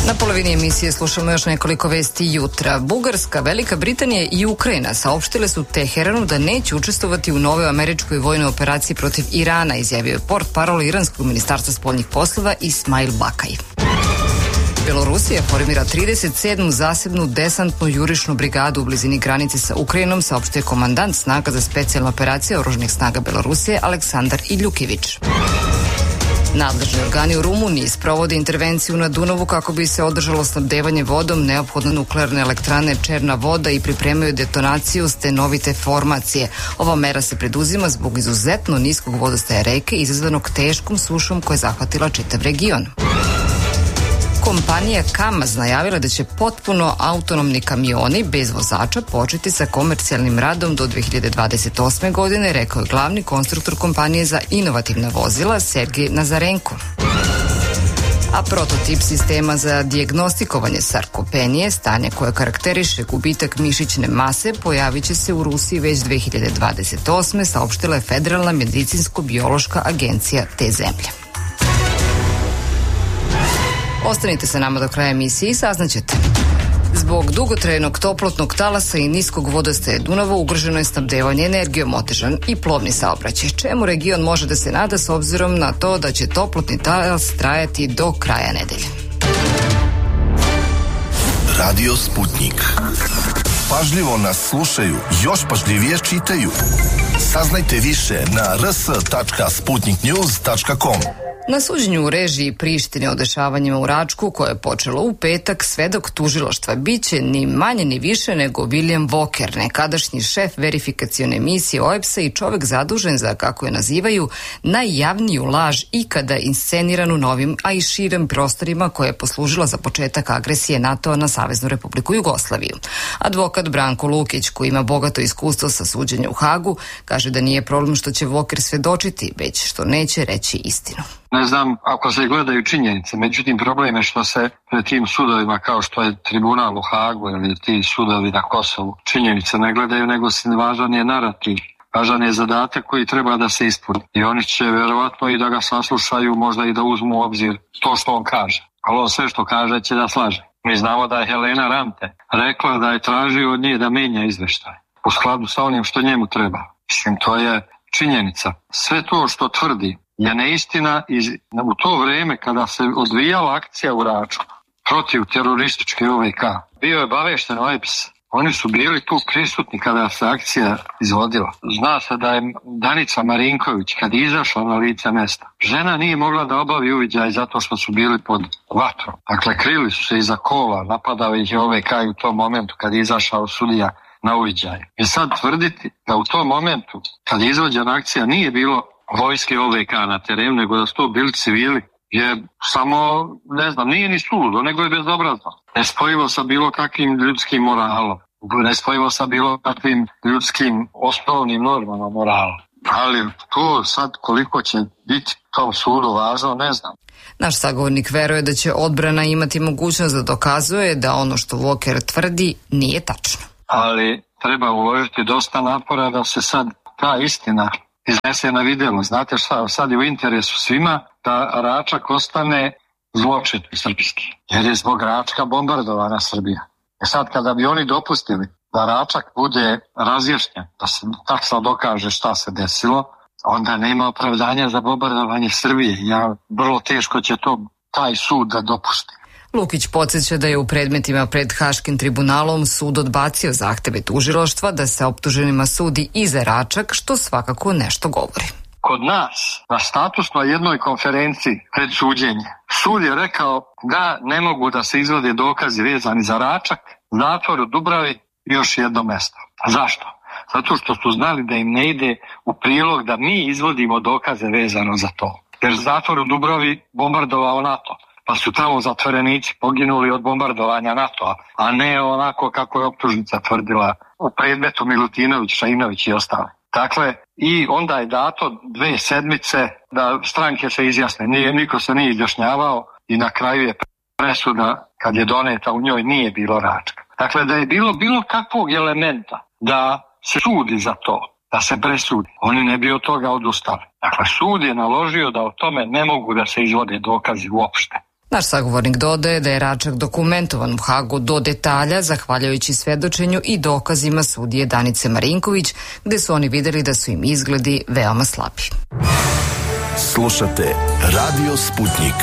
Na polovini emisije slušamo još nekoliko vesti jutra. Bugarska, Velika Britanija i Ukrajina saopštile su Teheranu da neće učestvovati u novoj američkoj vojnoj operaciji protiv Irana, izjavio je portparol iranskog ministarstva spoljnih poslova Ismail Bakaj. Belorusija formira 37. zasebnu desantnu jurišnu brigadu u blizini granice sa Ukrajinom, saopštuje komandant snaga za specijalne operacije oružanih snaga Belorusije Aleksandar Iljukević. Nadležni organi u Rumuniji sprovode intervenciju na Dunavu kako bi se održalo snabdevanje vodom neophodne nuklearne elektrane Černa voda i pripremaju detonaciju stenovite formacije. Ova mera se preduzima zbog izuzetno niskog vodostaja reke izazvanog teškom sušom koja je zahvatila čitav region. Kompanija Kamaz najavila da će potpuno autonomni kamioni bez vozača početi sa komercijalnim radom do 2028. godine, rekao je glavni konstruktor kompanije za inovativna vozila Sergej Nazarenko. A prototip sistema za dijagnostikovanje sarkopenije, stanje koje karakteriše gubitak mišićne mase, pojavit će se u Rusiji već 2028. saopštila je Federalna medicinsko-biološka agencija te zemlje. Ostanite sa nama do kraja emisije i saznaćete. Zbog dugotrajnog toplotnog talasa i niskog vodostaja Dunava ugroženo je snabdevanje energijom, otežan i plovni saobraćaj, čemu region može da se nada s obzirom na to da će toplotni talas trajati do kraja nedelje. Radio Sputnik. Pažljivo nas slušaju, još pažljivije čitaju. Saznajte više na rs.sputniknews.com. Na suđenju u režiji Prištine o dešavanjima u Račku, koje je počelo u petak, svedok tužilaštva biće ni manje ni više nego William Walker, nekadašnji šef verifikacione misije OEBS-a i čovek zadužen za, kako je nazivaju, najjavniju laž ikada insceniranu na ovim, a i širem prostorima, koja je poslužila za početak agresije NATO-a na Saveznu Republiku Jugoslaviju. Advokat Branko Lukić, koji ima bogato iskustvo sa suđenja u Hagu, kaže da nije problem što će Walker svedočiti, već što neće reći istinu. Ne znam ako se gledaju činjenice, međutim problem je što se pred tim sudovima kao što je tribunal u Hagu ili ti sudovi na Kosovu činjenice ne gledaju, nego važan je narativ, važan je zadatak koji treba da se ispuni. I oni će verovatno i da ga saslušaju, možda i da uzmu u obzir to što on kaže. Ali on sve što kaže će da slaže. Mi znamo da je Helena Ramte rekla da je tražio od nje da menja izveštaj u skladu sa onim što njemu treba. Mislim, to je činjenica. Sve to što tvrdi je neistina u to vrijeme kada se odvijala akcija u Račku protiv terorističke OVK. Bio je obavešten OEBS. Oni su bili tu prisutni kada se akcija izvodila. Zna se da je Danica Marinković, kad je izašla na lice mesta, žena nije mogla da obavi uviđaj zato što su bili pod vatrom. Dakle, krili su se iza kola, napadao ih je OVK u tom momentu kad je izašao sudija na uviđaj. I sad tvrditi da u tom momentu, kad je izvođena akcija, nije bilo vojske OVK na terenu, nego da su to bili civili, je samo, ne znam, nije ni suludo, nego je bezobrazno. Nespojivo sa bilo kakvim ljudskim moralom, nespojivo sa bilo kakvim ljudskim osnovnim normama morala. Ali to sad koliko će biti tom sudu važno, ne znam. Naš sagovornik veruje da će odbrana imati mogućnost da dokazuje da ono što Walker tvrdi nije tačno. Ali treba uložiti dosta napora da se sad ta istina iznese na vidjelo. Znate šta, sad je u interesu svima da Račak ostane zločin srpski, jer je zbog Račka bombardovana Srbija. I sad kada bi oni dopustili da Račak bude razjašnjen, da se tačno dokaže šta se desilo, onda nema opravdanja za bombardovanje Srbije. Vrlo teško će taj sud da dopusti. Lukić podsjeća da je u predmetima pred Haškim tribunalom sud odbacio zahteve tužilaštva da se optuženima sudi i za Račak, što svakako nešto govori. Kod nas, na statusnoj jednoj konferenciji pred suđenje, sud je rekao da ne mogu da se izvode dokazi vezani za Račak, zatvor u Dubravi i još jedno mesto. Zašto? Zato što su znali da im ne ide u prilog da mi izvodimo dokaze vezano za to. Jer zatvor u Dubravi bombardovao NATO. Pa su tamo zatvorenici poginuli od bombardovanja NATO-a, a ne onako kako je optužnica tvrdila u predmetu Milutinović, Šainović i ostale. Dakle, i onda je dato 2 sedmice da stranke se izjasne. Niko se nije izjašnjavao i na kraju je presuda, kad je doneta, u njoj nije bilo Račka. Dakle, da je bilo kakvog elementa da se sudi za to, da se presudi, oni ne bi od toga odustali. Dakle, sud je naložio da o tome ne mogu da se izvode dokazi uopšte. Naš sagovornik dodaje da je Račak dokumentovan u Hagu do detalja, zahvaljujući svedočenju i dokazima sudije Danice Marinković, gde su oni videli da su im izgledi veoma slabi. Slušate Radio Sputnik.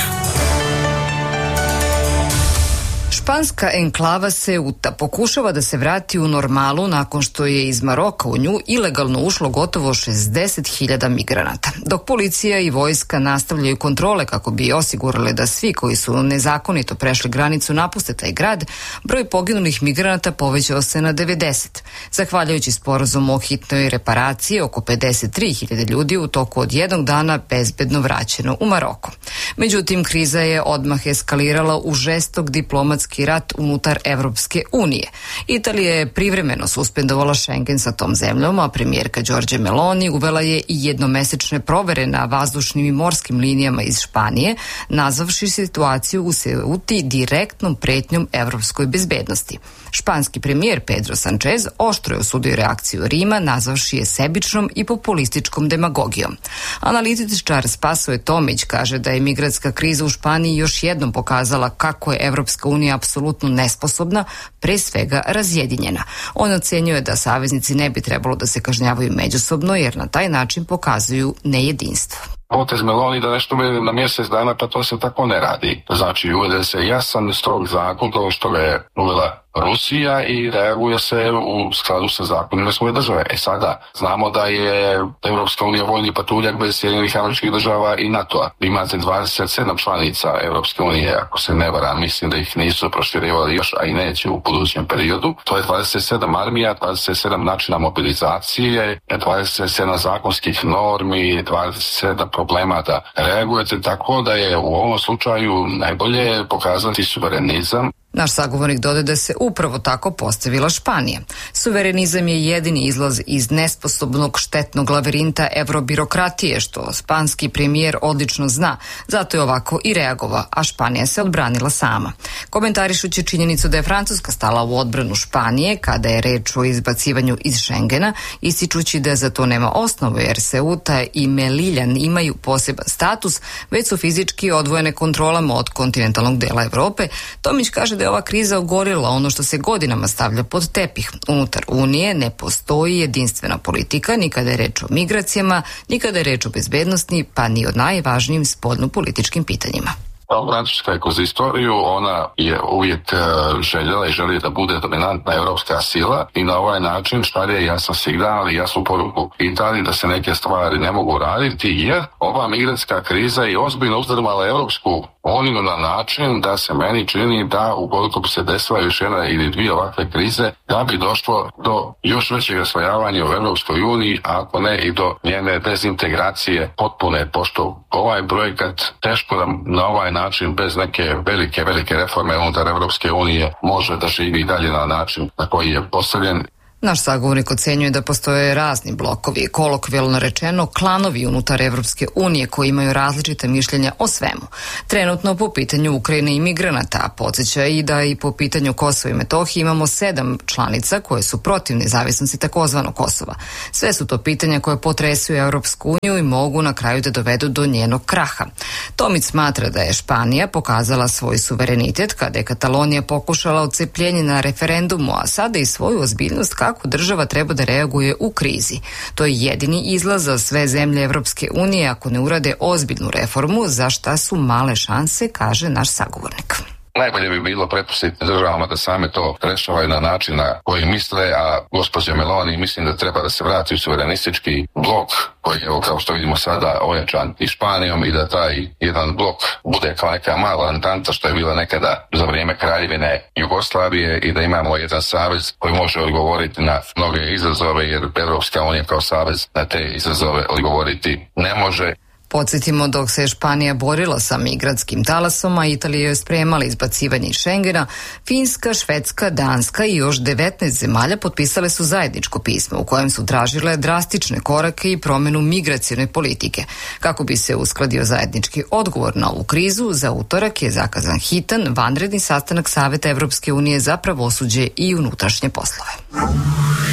Španska enklava Ceuta pokušava da se vrati u normalu nakon što je iz Maroka u nju ilegalno ušlo gotovo 60.000 migranata. Dok policija i vojska nastavljaju kontrole kako bi osigurale da svi koji su nezakonito prešli granicu napuste taj grad, broj poginulih migranata povećao se na 90. Zahvaljujući sporazumu o hitnoj reparaciji, oko 53.000 ljudi u toku od jednog dana bezbedno vraćeno u Maroko. Međutim, kriza je odmah eskalirala u žestok diplomatski rat unutar Evropske unije. Italija je privremeno suspendovala Schengen sa tom zemljom, a premijerka Giorgia Meloni uvela je i jednomesečne provere na vazdušnim i morskim linijama iz Španije, nazvavši situaciju u Ceuti direktnom pretnjom evropskoj bezbednosti. Španski premijer Pedro Sanchez oštro je osudio reakciju Rima, nazvavši je sebičnom i populističkom demagogijom. Analitičar Spasoje Tomić kaže da je migrantska kriza u Španiji još jednom pokazala kako je Evropska unija apsolutno nesposobna, pre svega razjedinjena. On ocenjuje da saveznici ne bi trebalo da se kažnjavaju međusobno, jer na taj način pokazuju nejedinstvo. Potez Meloni da nešto na mjesec dana, pa to se tako ne radi. Znači, uvede se jasan, strog zakon, to što ga je uvela Rusija i reaguje se u skladu sa zakonima svoje države. Sada znamo da je Evropska unija vojni patuljak bez Sjedinjenih Američkih Država i NATO-a. Imate 27 članica Evropske unije, ako se ne varam, mislim da ih nisu proširivali još, a i neće u budućem periodu. To je 27 armija, 27 načina mobilizacije, 27 zakonskih normi, 27 problema da reagujete, tako da je u ovom slučaju najbolje pokazati suverenizam. Naš sagovornik dodaje da se upravo tako postavila Španija. Suverenizam je jedini izlaz iz nesposobnog štetnog lavirinta evrobirokratije, što španski premijer odlično zna, zato je ovako i reagovao, a Španija se odbranila sama. Komentarišući činjenicu da je Francuska stala u odbranu Španije kada je reč o izbacivanju iz Schengena, ističući da za to nema osnove jer Ceuta i Melilla imaju poseban status, već su fizički odvojene kontrolama od kontinentalnog dela Evrope, Tomić kaže da je ova kriza ogorila ono što se godinama stavlja pod tepih. Unutar Unije ne postoji jedinstvena politika, ni kada je reč o migracijama, ni kada je reč o bezbednosti, pa ni o najvažnijim spoljnopolitičkim pitanjima. Francuska je kroz istoriju, ona je uvijek željela i želi da bude dominantna evropska sila i na ovaj način šalje jasan signal i jasnu poruku Italiji da se neke stvari ne mogu raditi, jer ova migrantska kriza je ozbiljno uzdrmala Evropsku uniju na način da se meni čini da ukoliko bi se desila još jedna ili dvije ovakve krize, da bi došlo do još većeg rasvojavanja u Evropskoj uniji, a ako ne i do njene dezintegracije potpune, pošto ovaj projekat teško da na ovaj način bez neke velike reforme unutar Evropske unije može da živi dalje na način na koji je postavljen. Naš sagovornik ocenjuje da postoje razni blokovi, kolokvijalno rečeno klanovi unutar Evropske unije koji imaju različite mišljenja o svemu. Trenutno po pitanju Ukrajine i migranata, a podsjeća i da i po pitanju Kosova i Metohije imamo 7 članica koje su protiv nezavisnosti takozvanog Kosova. Sve su to pitanja koje potresuju Evropsku uniju i mogu na kraju da dovedu do njenog kraha. Tomić smatra da je Španija pokazala svoj suverenitet kada je Katalonija pokušala odcepljenje na referendumu, a sada i svoju ozbiljnost kako država treba da reaguje u krizi. To je jedini izlaz za sve zemlje Evropske unije ako ne urade ozbiljnu reformu, za šta su male šanse, kaže naš sagovornik. Najbolje bi bilo prepustiti državama da same to rešavaju na način na koji misle, a gospođa Meloni mislim da treba da se vrati u suverenistički blok koji je, kao što vidimo sada, ojačan i Španijom i da taj jedan blok bude kao neka mala antanta što je bila nekada za vrijeme Kraljevine Jugoslavije i da imamo jedan savez koji može odgovoriti na mnoge izazove, jer Evropska unija kao savez na te izazove odgovoriti ne može. Podsjetimo, dok se Španija borila sa migrantskim talasom, a Italija je spremala izbacivanje iz Schengena, Finska, Švedska, Danska i još 19 zemalja potpisale su zajedničko pismo u kojem su tražile drastične korake i promjenu migracione politike. Kako bi se uskladio zajednički odgovor na ovu krizu, za utorak je zakazan hitan vanredni sastanak Saveta Evropske unije za pravosuđe i unutrašnje poslove.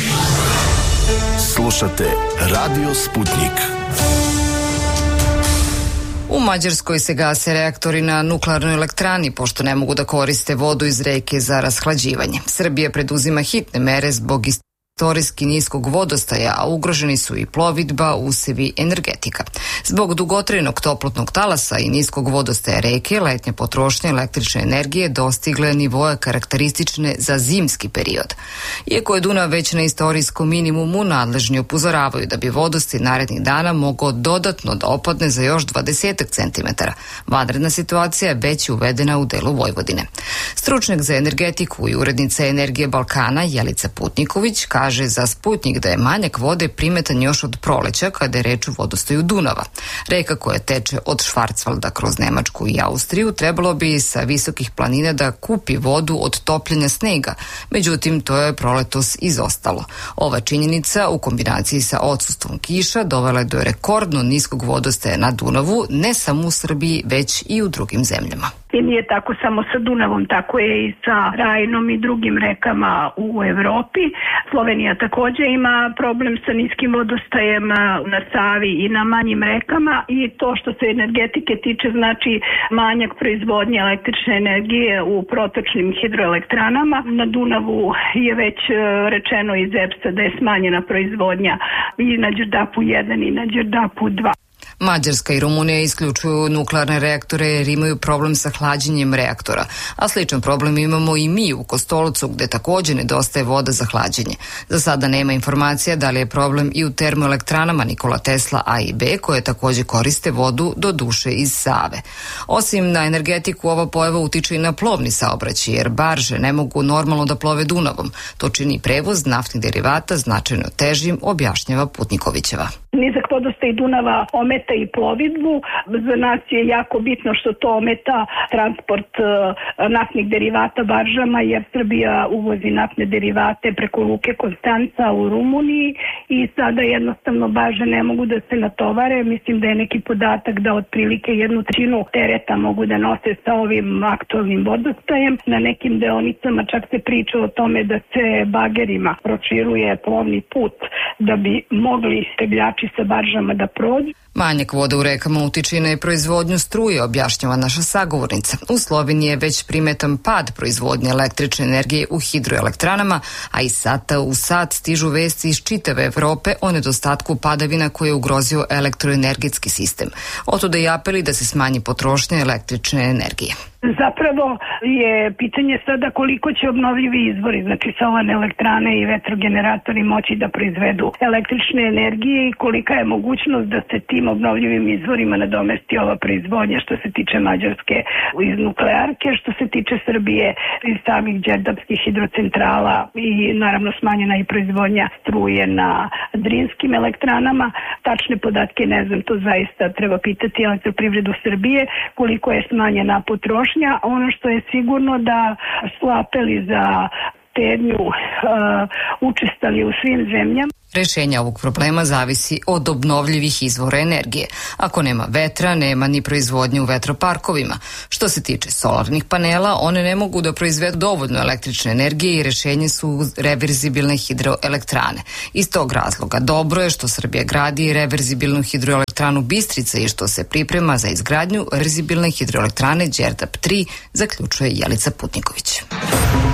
Slušate Radio Sputnik. U Mađarskoj se gase reaktori na nuklearnoj elektrani pošto ne mogu da koriste vodu iz reke za rashlađivanje. Srbija preduzima hitne mere zbog istorijski niskog vodostaja, a ugroženi su i plovidba, usevi, energetika. Zbog dugotrajnog toplotnog talasa i niskog vodostaja reke, letnja potrošnja električne energije dostigle nivoje karakteristične za zimski period. Iako je Dunav već na istorijskom minimumu, nadležni upozoravaju da bi vodostaj narednih dana mogao dodatno da opadne za još 20 cm. Vanredna situacija je već uvedena u delu Vojvodine. Stručnjak za energetiku i urednica Energije Balkana Jelica Putniković kaže za Sputnik da je manjak vode primetan još od proleća kada je reč o vodostaju Dunava. Reka koja teče od Švarcvalda kroz Nemačku i Austriju trebalo bi sa visokih planina da kupi vodu od topljenja snega, međutim to je proletos izostalo. Ova činjenica u kombinaciji sa odsustvom kiša dovela je do rekordno niskog vodostaja na Dunavu, ne samo u Srbiji, već i u drugim zemljama. I nije tako samo sa Dunavom, tako je i sa Rajnom i drugim rekama u Evropi. Slovenija također ima problem sa niskim vodostajem na Savi i na manjim rekama i to što se energetike tiče znači manjak proizvodnje električne energije u protočnim hidroelektranama. Na Dunavu je već rečeno iz EPS-a da je smanjena proizvodnja i na Đerdapu 1 i na Đerdapu 2. Mađarska i Rumunija isključuju nuklearne reaktore jer imaju problem sa hlađenjem reaktora, a sličan problem imamo i mi u Kostolcu gde također nedostaje voda za hlađenje. Za sada nema informacija da li je problem i u termoelektranama Nikola Tesla A i B koje također koriste vodu do duše iz Save. Osim na energetiku, ova pojava utiče i na plovni saobraćaj jer barže ne mogu normalno da plove Dunavom. To čini prevoz naftnih derivata značajno težim, objašnjava Putnikovićeva. Nizak vodostaj Dunava ometa i plovidbu. Za nas je jako bitno što to ometa transport naftnih derivata baržama jer Srbija uvozi naftne derivate preko luke Konstanca u Rumuniji i sada jednostavno barže ne mogu da se natovare. Mislim da je neki podatak da otprilike 1/3 tereta mogu da nose sa ovim aktualnim vodostajem. Na nekim deonicama čak se priča o tome da se bagerima proširuje plovni put da bi mogli tegljači sa baržama da prođu. Manjak vode u rekama utiče na proizvodnju struje, objašnjava naša sagovornica. U Sloveniji je već primetan pad proizvodnje električne energije u hidroelektranama, a iz sata u sat stižu vesti iz čitave Evrope o nedostatku padavina koji je ugrozio elektroenergetski sistem. Otuda i apeli da se smanji potrošnja električne energije. Zapravo je pitanje sada koliko će obnovljivi izvori, znači solarne elektrane i vetrogeneratori moći da proizvedu električne energije i kolika je mogućnost da se tim obnovljivim izvorima nadomesti ova proizvodnja što se tiče Mađarske iz nuklearke, što se tiče Srbije iz samih đerdapskih hidrocentrala i naravno smanjena i proizvodnja struje na drinskim elektranama. Tačne podatke ne znam, to zaista treba pitati Elektroprivredu Srbije koliko je smanjena potrošnja. Ono što je sigurno da su apeli za štednju učestali u svim zemljama. Rešenje ovog problema zavisi od obnovljivih izvora energije. Ako nema vetra, nema ni proizvodnje u vetroparkovima. Što se tiče solarnih panela, one ne mogu da proizvedu dovoljno električne energije i rešenje su reverzibilne hidroelektrane. Iz tog razloga dobro je što Srbija gradi reverzibilnu hidroelektranu Bistrica i što se priprema za izgradnju reverzibilne hidroelektrane Đerdap 3, zaključuje Jelica Putniković.